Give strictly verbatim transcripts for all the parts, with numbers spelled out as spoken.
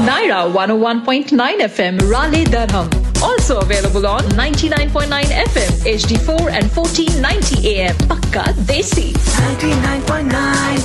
Naira one oh one point nine F M, Raleigh, Durham. Also available on ninety-nine point nine F M, H D four and fourteen ninety A M. Pakka Desi. ninety-nine point nine.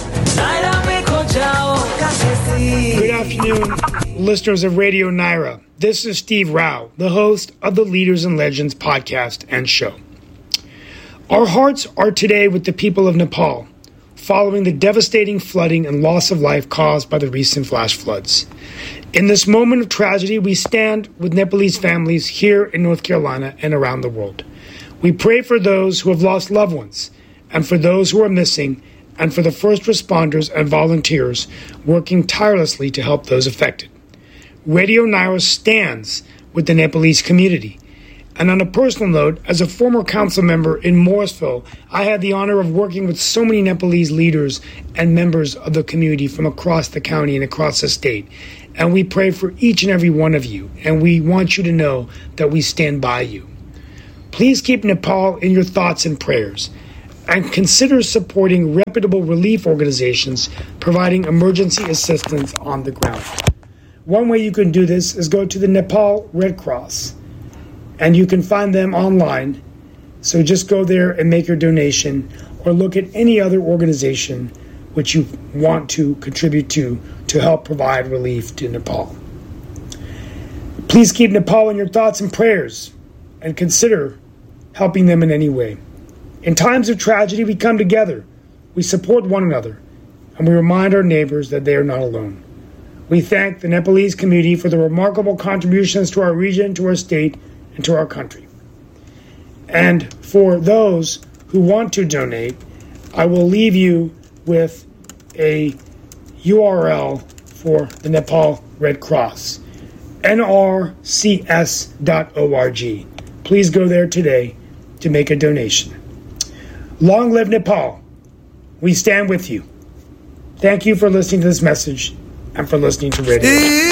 Good afternoon, listeners of Radio Naira. This is Steve Rao, the host of the Leaders and Legends podcast and show. Our hearts are today with the people of Nepal, following the devastating flooding and loss of life caused by the recent flash floods. In this moment of tragedy, we stand with Nepalese families here in North Carolina and around the world. We pray for those who have lost loved ones, and for those who are missing, and for the first responders and volunteers working tirelessly to help those affected. Radio Naira stands with the Nepalese community. And on a personal note, as a former council member in Morrisville, I had the honor of working with so many Nepalese leaders and members of the community from across the county and across the state. And we pray for each and every one of you, and we want you to know that we stand by you. Please keep Nepal in your thoughts and prayers, and consider supporting reputable relief organizations providing emergency assistance on the ground. One way you can do this is go to the Nepal Red Cross, and you can find them online. So just go there and make your donation, or look at any other organization which you want to contribute to to help provide relief to Nepal. Please keep Nepal in your thoughts and prayers, and consider helping them in any way. In times of tragedy, we come together, we support one another, and we remind our neighbors that they are not alone. We thank the Nepalese community for the remarkable contributions to our region, to our state, and to our country. And for those who want to donate, I will leave you with a U R L for the Nepal Red Cross, N R C S dot org. Please go there today to make a donation. Long live Nepal. We stand with you. Thank you for listening to this message and for listening to Radio.